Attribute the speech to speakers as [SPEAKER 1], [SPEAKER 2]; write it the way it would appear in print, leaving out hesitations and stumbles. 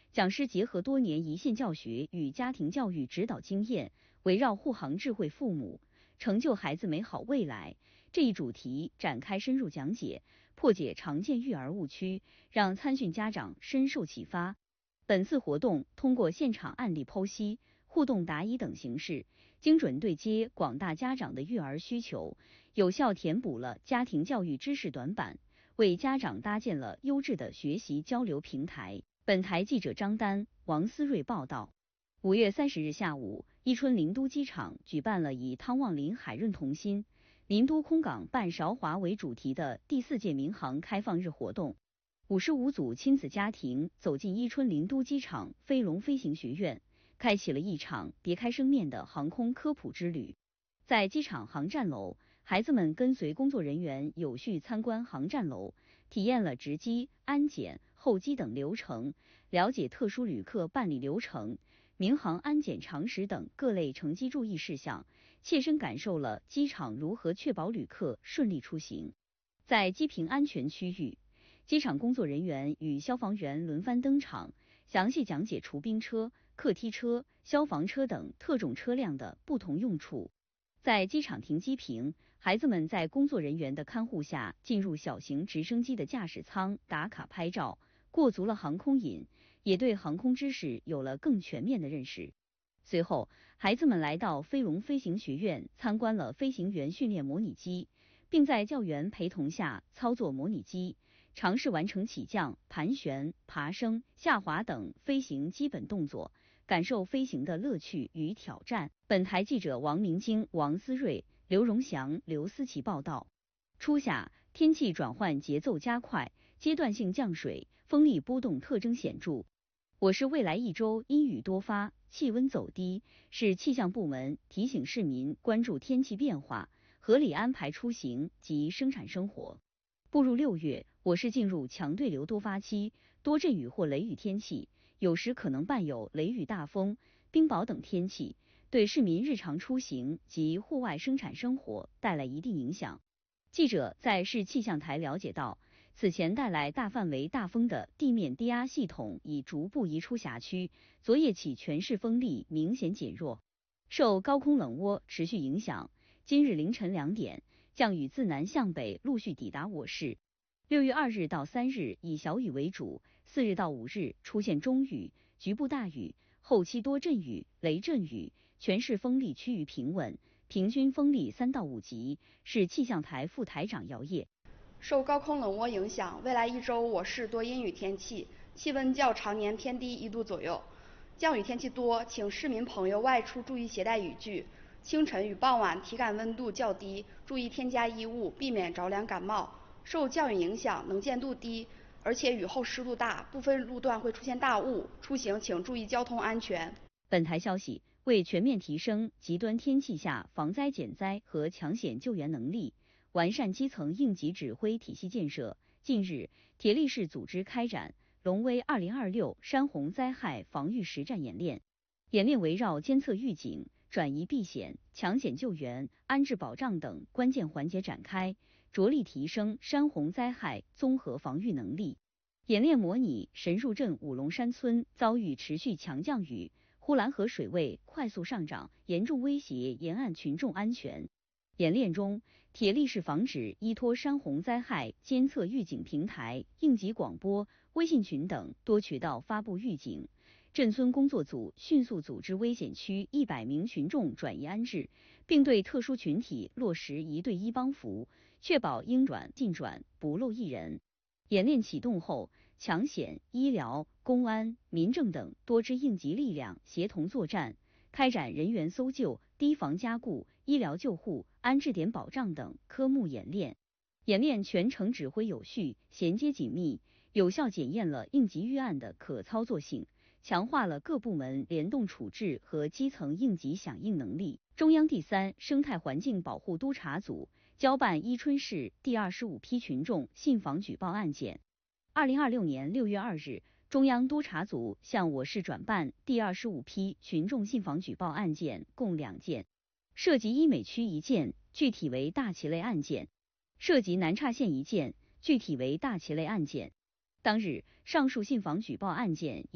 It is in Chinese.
[SPEAKER 1] 讲师结合多年一线教学与家庭教育指导经验，围绕护航智慧父母，成就孩子美好未来这一主题展开深入讲解，破解常见育儿误区，让参训家长深受启发。本次活动通过现场案例剖析、互动答疑等形式，精准对接广大家长的育儿需求，有效填补了家庭教育知识短板，为家长搭建了优质的学习交流平台。本台记者张丹、王思睿报道。5月30日下午，伊春林都机场举办了以汤旺林海润同心、林都空港伴韶华为主题的第4届民航开放日活动。55组亲子家庭走进伊春林都机场飞龙飞行学院，开启了一场别开生面的航空科普之旅。在机场航站楼，孩子们跟随工作人员有序参观航站楼，体验了值机、安检、候机等流程，了解特殊旅客办理流程、民航安检常识等各类乘机注意事项，切身感受了机场如何确保旅客顺利出行。在机坪安全区域，机场工作人员与消防员轮番登场，详细讲解除兵车、客梯车、消防车等特种车辆的不同用处。在机场停机坪，孩子们在工作人员的看护下进入小型直升机的驾驶舱打卡拍照，过足了航空瘾，也对航空知识有了更全面的认识。随后，孩子们来到飞龙飞行学院参观了飞行员训练模拟机，并在教员陪同下操作模拟机，尝试完成起降、盘旋、爬升、下滑等飞行基本动作，感受飞行的乐趣与挑战。本台记者王明京、王思睿、刘荣祥、刘思琪报道。初夏，天气转换节奏加快，阶段性降水，风力波动特征显著。我市未来一周阴雨多发，气温走低，市气象部门提醒市民关注天气变化，合理安排出行及生产生活。步入6月，我市进入强对流多发期，多阵雨或雷雨天气，有时可能伴有雷雨大风、冰雹等天气，对市民日常出行及户外生产生活带来一定影响。记者在市气象台了解到，此前带来大范围大风的地面低压系统已逐步移出辖区，昨夜起全市风力明显减弱。受高空冷涡持续影响，今日凌晨2点，降雨自南向北陆续抵达我市。6月2日到3日以小雨为主，4日到5日出现中雨、局部大雨，后期多阵雨、雷阵雨，全市风力趋于平稳，平均风力3到5级。市气象台副台长姚烨。
[SPEAKER 2] 受高空冷涡影响，未来一周我市多阴雨天气，气温较常年偏低1度左右。降雨天气多，请市民朋友外出注意携带雨具。清晨与傍晚体感温度较低，注意添加衣物，避免着凉感冒。受降雨影响，能见度低，而且雨后湿度大，部分路段会出现大雾，出行请注意交通安全。
[SPEAKER 1] 本台消息，为全面提升极端天气下防灾减灾和抢险救援能力，完善基层应急指挥体系建设，近日，铁力市组织开展龙威2026山洪灾害防御实战演练。演练围绕监测预警、转移避险、抢险救援、安置保障等关键环节展开，着力提升山洪灾害综合防御能力。演练模拟神入镇五龙山村遭遇持续强降雨，呼兰河水位快速上涨，严重威胁沿岸群众安全。演练中，铁力市防止依托山洪灾害监测预警平台、应急广播、微信群等多渠道发布预警。镇村工作组迅速组织危险区100名群众转移安置，并对特殊群体落实1对1帮扶，确保应转尽转，不漏一人。演练启动后，抢险、医疗、公安、民政等多支应急力量协同作战，开展人员搜救、堤防加固、医疗救护、安置点保障等科目演练。演练全程指挥有序、衔接紧密，有效检验了应急预案的可操作性，强化了各部门联动处置和基层应急响应能力。中央第3生态环境保护督察组交办伊春市第25批群众信访举报案件。2026年6月2日，中央督察组向我市转办第25批群众信访举报案件共2件，涉及医美区1件，具体为大旗类案件；涉及南岔县1件，具体为大旗类案件。当日，上述信访举报案件